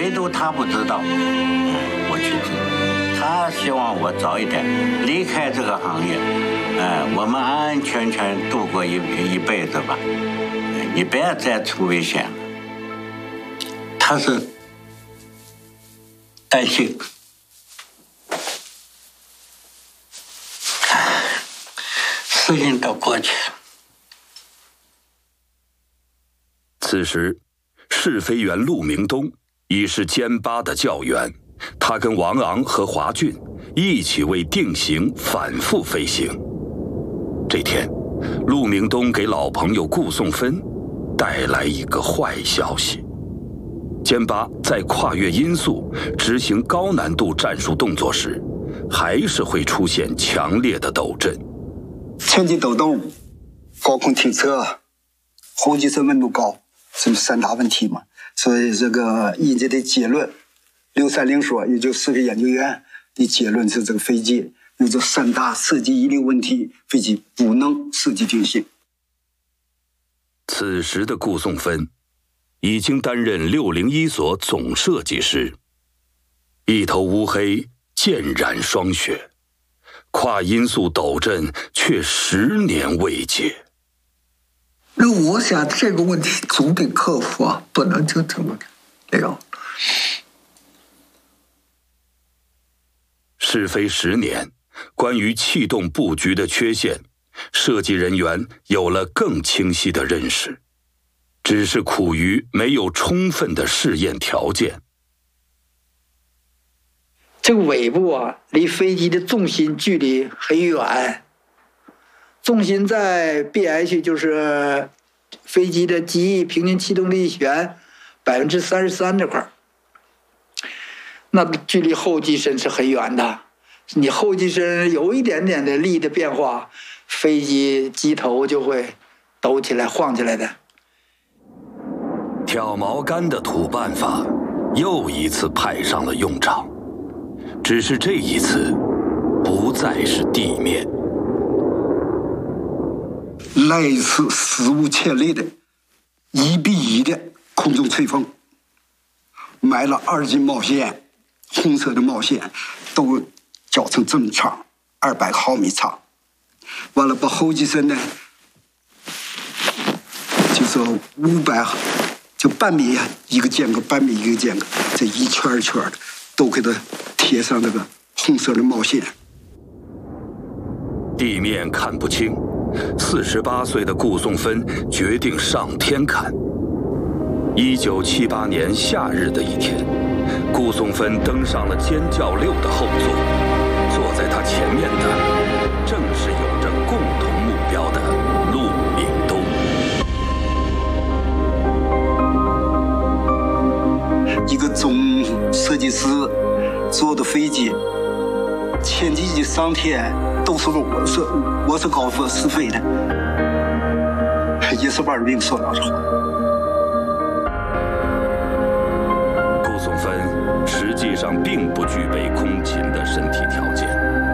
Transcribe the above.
唯独他不知道，我去知道。他希望我早一点离开这个行业，我们安安全全度过一辈子吧，你不要再出危险了。他是担心，事情都过去了。 此时，试飞员陆明东已是歼8的教员，他跟王昂和华俊一起为定型反复飞行。这天，陆明东给老朋友顾颂芬带来一个坏消息：歼8在跨越音速执行高难度战术动作时，还是会出现强烈的抖震。 前期抖动、高空停车、后机身温度高，这是3大问题嘛。所以这个研究的结论，630所也就4个研究员的结论是，这个飞机有这3大设计遗留问题，飞机不能设计定型。 此时的顾颂芬已经担任601所总设计师，一头乌黑，渐染霜雪，跨音速抖震却10年未解。 那我想这个问题总得克服啊，不能就这么聊。 试飞10年，关于气动布局的缺陷，设计人员有了更清晰的认识，只是苦于没有充分的试验条件。 这个尾部啊，离飞机的重心距离很远，重心在 BH， 就是飞机的机翼平均气动力旋33%这块，那距离后机身是很远的。你后机身有一点点的力的变化，飞机机头就会抖起来、晃起来的。 挑毛杆的土办法又一次派上了用场，只是这一次不再是地面。 来一次史无前例的1比1的空中吹风，埋了2斤毛线，红色的毛线都绞成这么长，200毫米长。完了把后机身呢，就是500，就半米一个间隔，半米一个间隔，这一圈一圈的都给它贴上这个红色的毛线。 地面看不清，48岁的顾颂芬决定上天看。1978年夏日的一天，顾颂芬登上了歼教6的后座，坐在他前面的正是有着共同目标的陆明东。 一个总设计师坐的飞机，前几集上天都是我是高飞试飞的，也是玩命说老实话。 顾颂芬实际上并不具备空勤的身体条件。